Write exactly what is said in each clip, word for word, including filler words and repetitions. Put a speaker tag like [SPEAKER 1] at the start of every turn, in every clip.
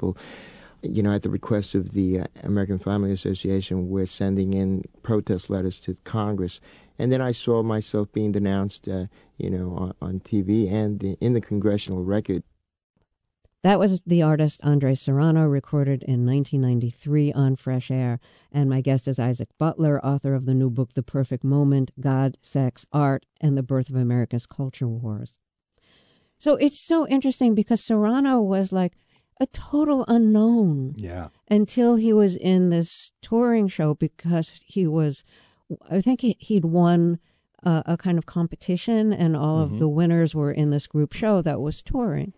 [SPEAKER 1] people, you know, at the request of the uh, American Family Association, were sending in protest letters to Congress. And then I saw myself being denounced, uh, you know, on, on T V and in the Congressional Record.
[SPEAKER 2] That was the artist Andre Serrano, recorded in nineteen ninety-three on Fresh Air. And my guest is Isaac Butler, author of the new book, The Perfect Moment, God, Sex, Art, and the Birth of America's Culture Wars. So it's so interesting because Serrano was like a total unknown.
[SPEAKER 3] Yeah.
[SPEAKER 2] Until he was in this touring show, because he was, I think he, he'd won uh, a kind of competition, and all mm-hmm. of the winners were in this group show that was touring.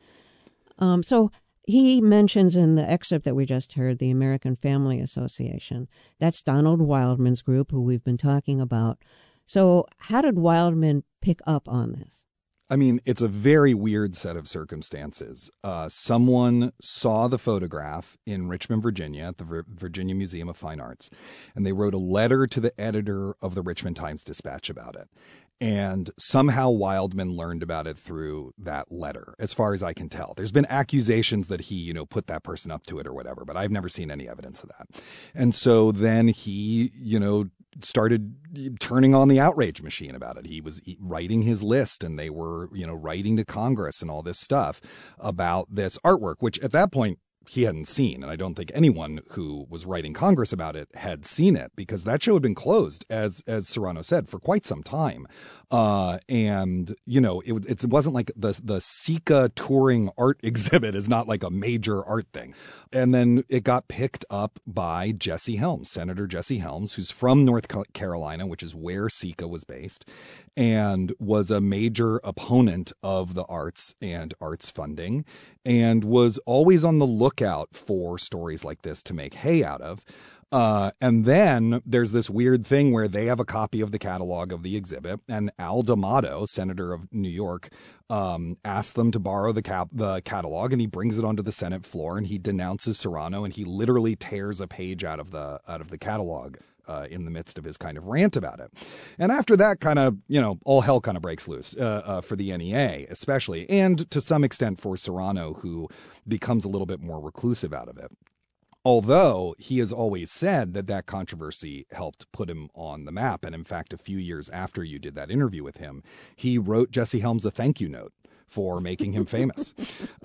[SPEAKER 2] Um, so he mentions in the excerpt that we just heard, the American Family Association. That's Donald Wildman's group, who we've been talking about. So how did Wildman pick up on this?
[SPEAKER 3] I mean, it's a very weird set of circumstances. Uh, someone saw the photograph in Richmond, Virginia, at the Vir- Virginia Museum of Fine Arts, and they wrote a letter to the editor of the Richmond Times-Dispatch about it. And somehow Wildman learned about it through that letter, as far as I can tell. There's been accusations that he, you know, put that person up to it or whatever, but I've never seen any evidence of that. And so then he, you know, started turning on the outrage machine about it. He was writing his list, and they were, you know, writing to Congress and all this stuff about this artwork, which at that point he hadn't seen. And I don't think anyone who was writing Congress about it had seen it, because that show had been closed, as as Serrano said, for quite some time. Uh, and, you know, it, it wasn't like the, the Sika touring art exhibit is not like a major art thing. And then it got picked up by Jesse Helms, Senator Jesse Helms, who's from North Carolina, which is where Sika was based, and was a major opponent of the arts and arts funding, and was always on the lookout for stories like this to make hay out of. Uh, and then there's this weird thing where they have a copy of the catalog of the exhibit, and Al D'Amato, senator of New York, um, asks them to borrow the cap- the catalog, and he brings it onto the Senate floor, and he denounces Serrano, and he literally tears a page out of the out of the catalog uh, in the midst of his kind of rant about it. And after that, kind of, you know, all hell kind of breaks loose uh, uh, for the N E A, especially, and to some extent for Serrano, who becomes a little bit more reclusive out of it. Although he has always said that that controversy helped put him on the map. And in fact, a few years after you did that interview with him, he wrote Jesse Helms a thank you note for making him famous.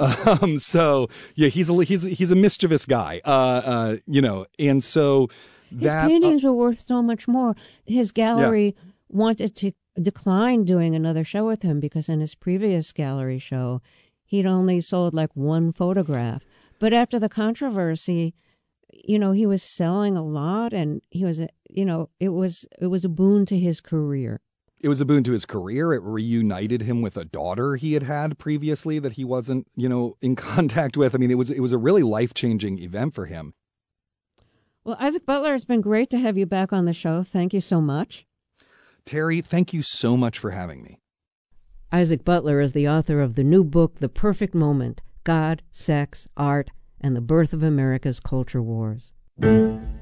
[SPEAKER 3] um, so, yeah, he's a, he's, he's a mischievous guy, uh, uh, you know, and so that...
[SPEAKER 2] His paintings uh, were worth so much more. His gallery yeah. wanted to decline doing another show with him because in his previous gallery show, he'd only sold like one photograph. But after the controversy, you know, he was selling a lot, and he was, you know, it was it was a boon to his career.
[SPEAKER 3] It was a boon to his career. It reunited him with a daughter he had had previously that he wasn't, you know, in contact with. I mean, it was it was a really life-changing event for him.
[SPEAKER 2] Well, Isaac Butler, it's been great to have you back on the show. Thank you so much.
[SPEAKER 3] Terry, thank you so much for having me.
[SPEAKER 2] Isaac Butler is the author of the new book, The Perfect Moment, God, Sex, Art, and the Birth of America's Culture Wars.